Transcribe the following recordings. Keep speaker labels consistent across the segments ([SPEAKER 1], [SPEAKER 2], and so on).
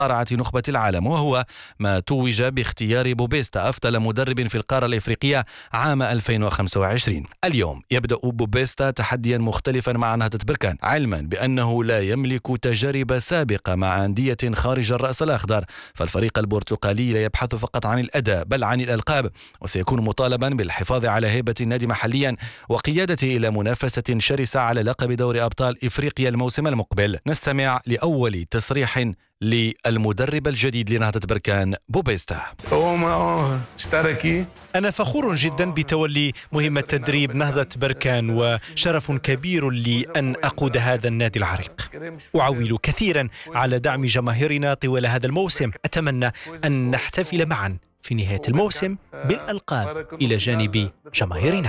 [SPEAKER 1] قرعة نخبة العالم، وهو ما توج باختيار بوبيستا أفضل مدرب في القارة الإفريقية عام 2025. اليوم يبدأ بوبيستا تحديا مختلفا مع نهضة بركان، علما بأنه لا يملك تجارب سابقة مع أندية خارج الرأس الأخضر، فالفريق البرتقالي لا يبحث فقط عن الأداء بل عن الألقاب، وسيكون مطالبا بالحفاظ على هيبة النادي محليا وقيادته إلى منافسة شرسة على لقب دوري أبطال إفريقيا الموسم المقبل. نستمع لأول تصريح للمدرب الجديد لنهضة بركان بوبيستا.
[SPEAKER 2] أنا فخور جدا بتولي مهمة تدريب نهضة بركان، وشرف كبير لي أن أقود هذا النادي العريق. أعول كثيرا على دعم جماهيرنا طوال هذا الموسم. أتمنى أن نحتفل معا في نهاية الموسم بالألقاب إلى جانب جماهيرنا.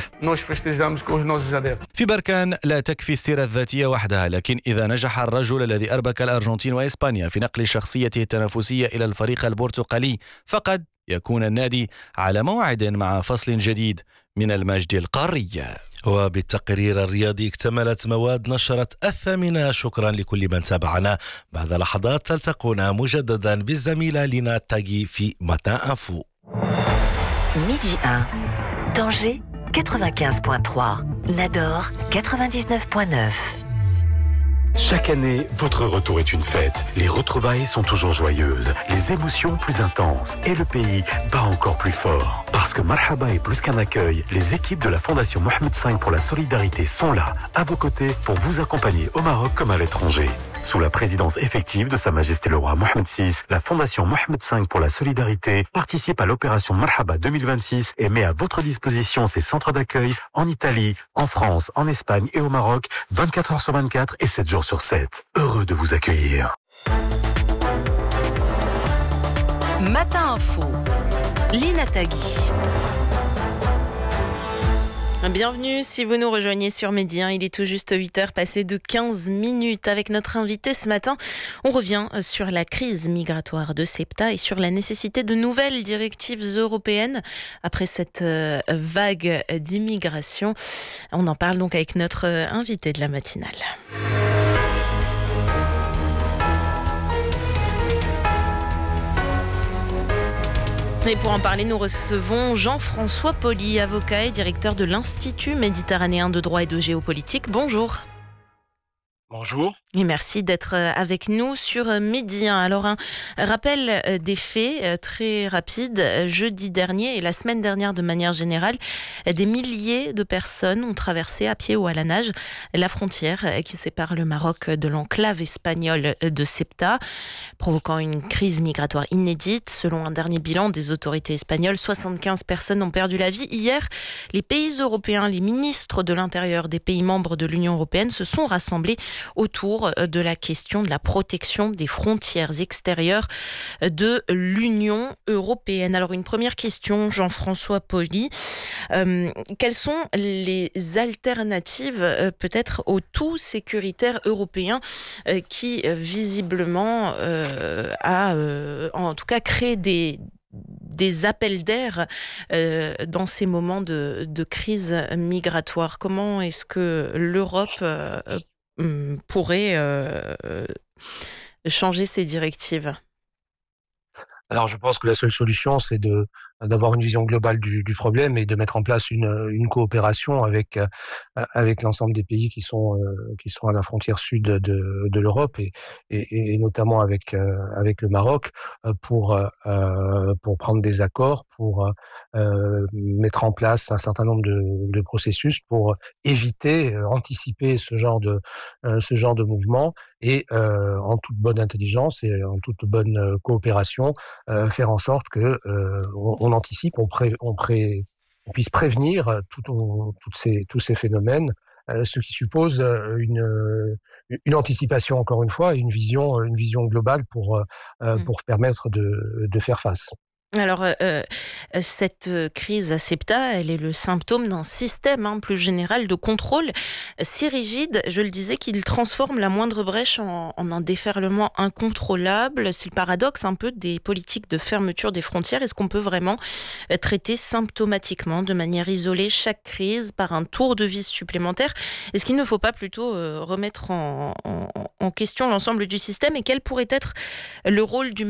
[SPEAKER 1] في بركان لا تكفي السيرة الذاتية وحدها، لكن إذا نجح الرجل الذي أربك الأرجنتين وإسبانيا في نقل شخصيته التنافسية إلى الفريق البرتقالي، فقد يكون النادي على موعد مع فصل جديد من المجد القاري.
[SPEAKER 3] وبالتقرير الرياضي اكتملت مواد نشرة 8. شكرا لكل من تابعنا. بعد لحظات تلتقون مجددا بالزميلة لينا تاغي في ماتان انفو.
[SPEAKER 4] Midi 1, Tanger 95.3, Nador 99.9.
[SPEAKER 5] Chaque année, votre retour est une fête. Les retrouvailles sont toujours joyeuses, les émotions plus intenses et le pays bat encore plus fort. Parce que Marhaba est plus qu'un accueil, les équipes de la Fondation Mohamed V pour la solidarité sont là, à vos côtés, pour vous accompagner au Maroc comme à l'étranger. Sous la présidence effective de Sa Majesté le Roi Mohamed VI, la Fondation Mohamed V pour la solidarité participe à l'opération Marhaba 2026 et met à votre disposition ses centres d'accueil en Italie, en France, en Espagne et au Maroc, 24 heures sur 24 et 7 jours sur 7. Heureux de vous accueillir.
[SPEAKER 6] Matin Info, Lina Taghi. Bienvenue si vous nous rejoignez sur Midi 1, il est tout juste 8h passé de 15 minutes. Avec notre invité ce matin, on revient sur la crise migratoire de Ceuta et sur la nécessité de nouvelles directives européennes après cette vague d'immigration. On en parle donc avec notre invité de la matinale. Et pour en parler, nous recevons Jean-François Pauly, avocat et directeur de l'Institut méditerranéen de droit et de géopolitique. Bonjour.
[SPEAKER 7] Bonjour.
[SPEAKER 6] Et merci d'être avec nous sur Midi 1. Alors, un rappel des faits très rapide. Jeudi dernier et la semaine dernière, de manière générale, des milliers de personnes ont traversé à pied ou à la nage la frontière qui sépare le Maroc de l'enclave espagnole de Ceuta, provoquant une crise migratoire inédite. Selon un dernier bilan des autorités espagnoles, 75 personnes ont perdu la vie. Hier, les pays européens, les ministres de l'Intérieur des pays membres de l'Union européenne se sont rassemblés autour de la question de la protection des frontières extérieures de l'Union européenne. Alors, une première question, Jean-François Pauly. Quelles sont les alternatives peut-être au tout sécuritaire européen qui visiblement a en tout cas créé des appels d'air dans ces moments de crise migratoire? Comment est-ce que l'Europe pourrait changer ces directives?
[SPEAKER 7] Alors, je pense que la seule solution, c'est d'avoir une vision globale du problème et de mettre en place une coopération avec l'ensemble des pays qui sont à la frontière sud de l'Europe et notamment avec le Maroc pour prendre des accords, pour mettre en place un certain nombre de processus pour éviter, anticiper ce genre de mouvement et en toute bonne intelligence et en toute bonne coopération faire en sorte que on anticipe, on puisse prévenir tous ces phénomènes, ce qui suppose une anticipation encore une fois et une vision globale pour permettre de faire face.
[SPEAKER 6] Alors, cette crise à Ceuta, elle est le symptôme d'un système plus général de contrôle si rigide, je le disais, qu'il transforme la moindre brèche en un déferlement incontrôlable. C'est le paradoxe un peu des politiques de fermeture des frontières. Est-ce qu'on peut vraiment traiter symptomatiquement, de manière isolée, chaque crise par un tour de vis supplémentaire? Est-ce qu'il ne faut pas plutôt remettre en question l'ensemble du système, et quel pourrait être le rôle du